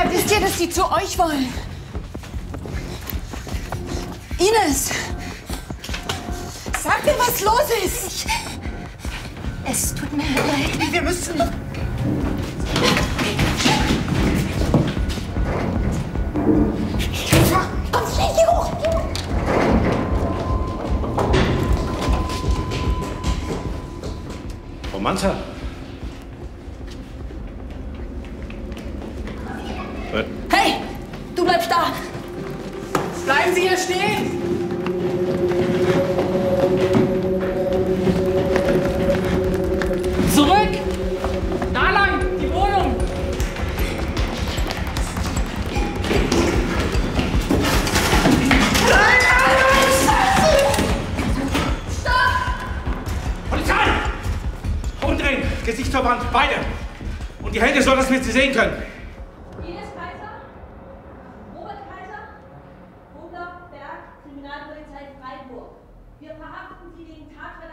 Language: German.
wisst ihr, dass die zu euch wollen? Ines! Sag mir, was los ist! Es tut mir leid. Wir müssen... Komm, schnell hier hoch! Frau Manta? Hey! Du bleibst da! Bleiben Sie hier stehen! Zurück! Da lang! Die Wohnung! Nein! Stopp! Polizei! Umdrehen! Gesicht zur Wand, beide! Und die Hände so, dass wir sie sehen können. Ines Kaiser, Robert Kaiser, Vogler, Berg, Kriminalpolizei Freiburg. Wir verhaften Sie wegen Tatverdacht